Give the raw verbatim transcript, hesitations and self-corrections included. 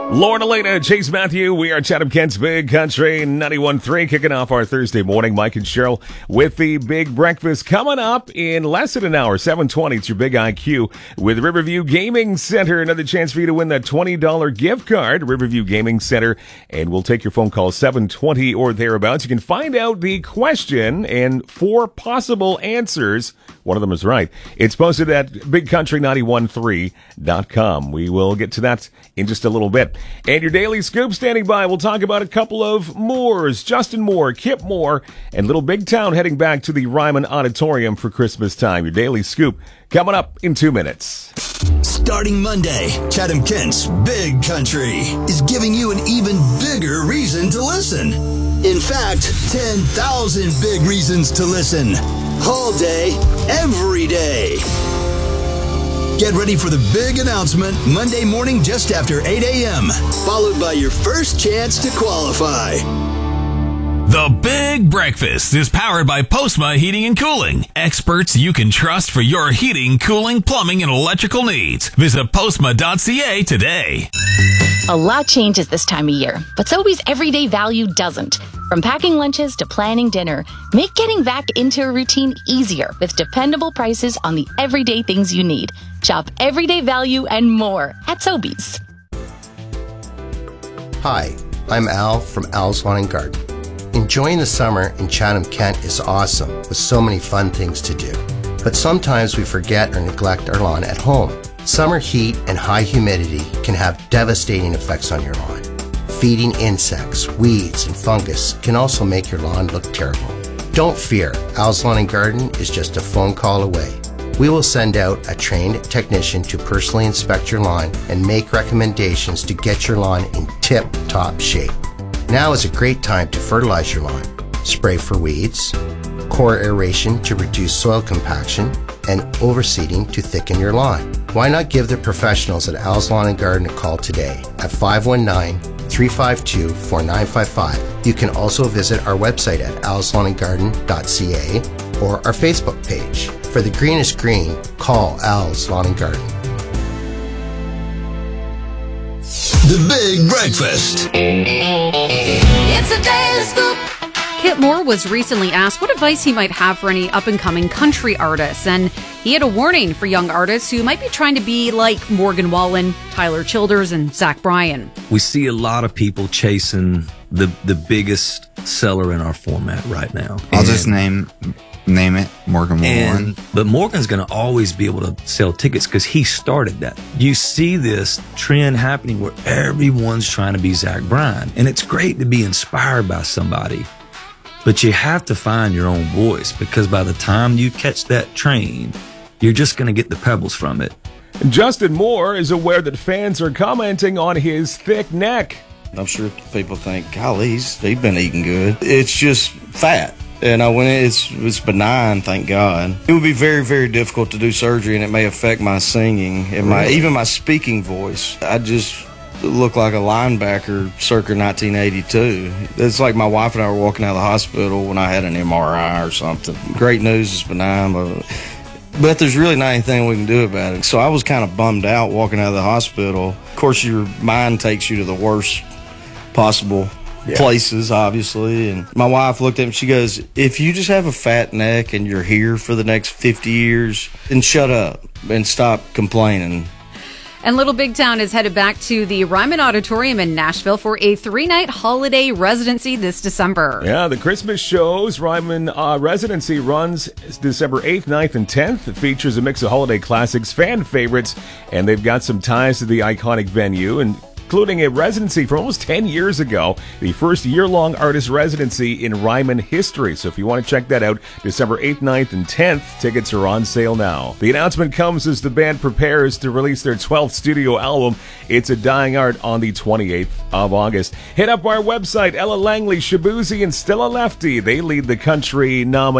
Lauren Elena, Chase Matthew, we are Chatham Kent's Big Country ninety-one point three, kicking off our Thursday morning. Mike and Cheryl with the Big Breakfast coming up in less than an hour, seven twenty. It's your Big I Q with Riverview Gaming Center. Another chance for you to win that twenty dollars gift card, Riverview Gaming Center. And we'll take your phone call seven twenty or thereabouts. You can find out the question and four possible answers. One of them is right. It's posted at big country nine one three dot com. We will get to that in just a little bit. And your Daily Scoop standing by. We'll talk about a couple of Moores, Justin Moore, Kip Moore, and Little Big Town heading back to the Ryman Auditorium for Christmas time. Your Daily Scoop coming up in two minutes. Starting Monday, Chatham Kent's Big Country is giving you an even bigger reason to listen. In fact, ten thousand big reasons to listen. All day, every day. Get ready for the big announcement Monday morning just after eight a.m., followed by your first chance to qualify. The Big Breakfast is powered by Postma Heating and Cooling. Experts you can trust for your heating, cooling, plumbing, and electrical needs. Visit postma dot c a today. A lot changes this time of year, but Sobeys everyday value doesn't. From packing lunches to planning dinner, make getting back into a routine easier with dependable prices on the everyday things you need. Shop everyday value and more at Sobeys. Hi, I'm Al from Al's Lawn and Garden. Enjoying the summer in Chatham Kent is awesome with so many fun things to do. But sometimes we forget or neglect our lawn at home. Summer heat and high humidity can have devastating effects on your lawn. Feeding insects, weeds, and fungus can also make your lawn look terrible. Don't fear, Al's Lawn and Garden is just a phone call away. We will send out a trained technician to personally inspect your lawn and make recommendations to get your lawn in tip-top shape. Now is a great time to fertilize your lawn, spray for weeds, core aeration to reduce soil compaction, and overseeding to thicken your lawn. Why not give the professionals at Al's Lawn and Garden a call today at five one nine, three five two, four nine five five. You can also visit our website at als lawn and garden dot c a or our Facebook page. For the greenest green, call Al's Lawn and Garden. The Big Breakfast. It's a Daily Scoop. Kip Moore was recently asked what advice he might have for any up-and-coming country artists, and he had a warning for young artists who might be trying to be like Morgan Wallen, Tyler Childers, and Zach Bryan. We see a lot of people chasing the the biggest seller in our format right now. I'll and, just name name it Morgan Wallen. And, but Morgan's going to always be able to sell tickets because he started that. You see this trend happening where everyone's trying to be Zach Bryan, and it's great to be inspired by somebody. But you have to find your own voice, because by the time you catch that train, you're just going to get the pebbles from it. Justin Moore is aware that fans are commenting on his thick neck. I'm sure people think, golly, he's, he's been eating good. It's just fat. And I when it's it's benign, thank God. It would be very, very difficult to do surgery, and it may affect my singing and my really? even my speaking voice. I just look like a linebacker circa nineteen eighty-two. It's like my wife and I were walking out of the hospital when I had an M R I or something. Great news is benign, but, but there's really not anything we can do about it. So I was kind of bummed out walking out of the hospital. Of course, your mind takes you to the worst possible yeah. places, obviously. And my wife looked at me and she goes, if you just have a fat neck and you're here for the next fifty years, then shut up and stop complaining. And Little Big Town is headed back to the Ryman Auditorium in Nashville for a three-night holiday residency this December. Yeah, the Christmas shows Ryman uh, residency runs December eighth, ninth, and tenth. It features a mix of holiday classics, fan favorites, and they've got some ties to the iconic venue, and including a residency from almost ten years ago, the first year-long artist residency in Ryman history. So if you want to check that out, December eighth, ninth, and tenth, tickets are on sale now. The announcement comes as the band prepares to release their twelfth studio album, It's a Dying Art, on the twenty-eighth of August. Hit up our website. Ella Langley, Shabuzi, and Stella Lefty, they lead the country nominee.